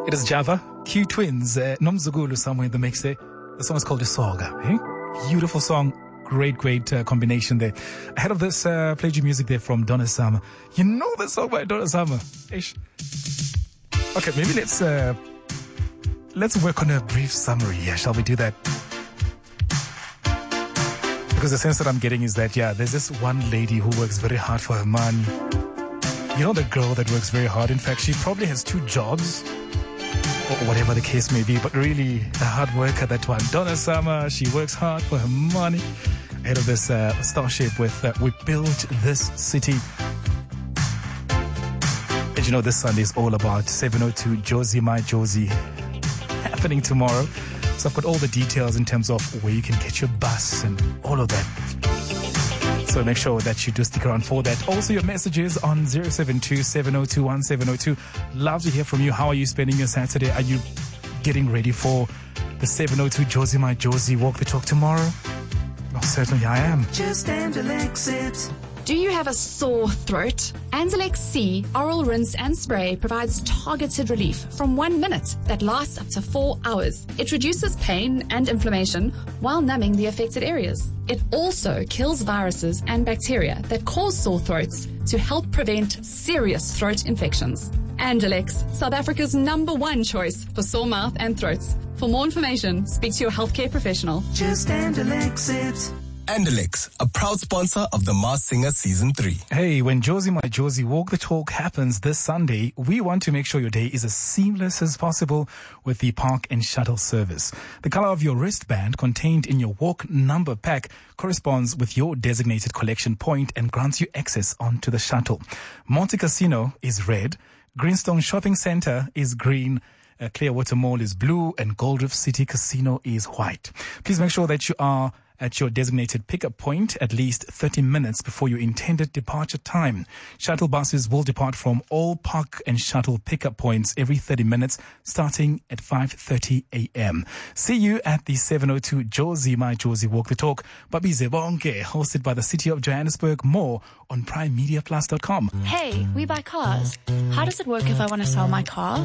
It is Java, Q Twins, Nomzugulu somewhere in the mix there. The song is called Isoga. Beautiful song. Great combination there. Ahead of this, played you music there from Donna Summer. You know the song by Donna Summer. Ish. Okay, maybe let's work on a brief summary here. Shall we do that? Because the sense that I'm getting is that, there's this one lady who works very hard for her money. You know the girl that works very hard. In fact, she probably has 2 jobs, or whatever the case may be, but really a hard worker, that one. Donna Summer, she works hard for her money. Ahead of this Starship with We Built This City. And you know this Sunday is all about 702 Josie My Josie happening tomorrow. So I've got all the details in terms of where you can get your bus and all of that. So make sure that you do stick around for that. Also, your messages on 072-702-1702. Love to hear from you. How are you spending your Saturday? Are you getting ready for the 702 Josie My Josie Walk the Talk tomorrow? Oh, certainly I am. Just Andalex it. Do you have a sore throat? Andalex C Oral Rinse and Spray provides targeted relief from 1 minute that lasts up to 4 hours. It reduces pain and inflammation while numbing the affected areas. It also kills viruses and bacteria that cause sore throats to help prevent serious throat infections. Andalex, South Africa's #1 choice for sore mouth and throats. For more information, speak to your healthcare professional. Just Andalex it. Andalex, a proud sponsor of The Masked Singer Season 3. Hey, when Josie My Josie Walk the Talk happens this Sunday, we want to make sure your day is as seamless as possible with the Park and Shuttle service. The color of your wristband contained in your walk number pack corresponds with your designated collection point and grants you access onto the shuttle. Monte Casino is red, Greenstone Shopping Center is green, Clearwater Mall is blue, and Gold Reef City Casino is white. Please make sure that you are at your designated pickup point at least 30 minutes before your intended departure time. Shuttle buses will depart from all Park and Shuttle pickup points every 30 minutes starting at 5:30 a.m. See you at the 702 Josie My Josie Walk the Talk. Babize Bonke, hosted by the City of Johannesburg. More on primemediaplus.com. Hey, we buy cars. How does it work if I want to sell my car?